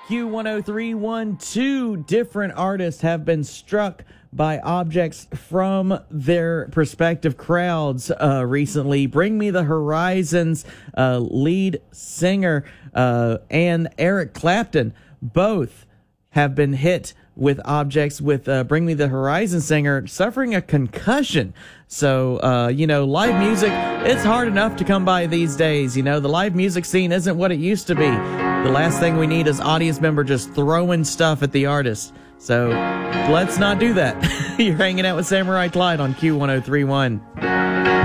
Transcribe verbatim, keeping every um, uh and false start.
Q one oh three one, two different artists have been struck by objects from their respective crowds uh, recently. Bring Me the Horizons uh, lead singer uh, and Eric Clapton both have been hit with objects, with uh, Bring Me the Horizon singer suffering a concussion. So, uh, you know, live music, it's hard enough to come by these days. You know, the live music scene isn't what it used to be. The last thing we need is audience member just throwing stuff at the artist. So let's not do that. You're hanging out with Samurai Clyde on Q one oh three one.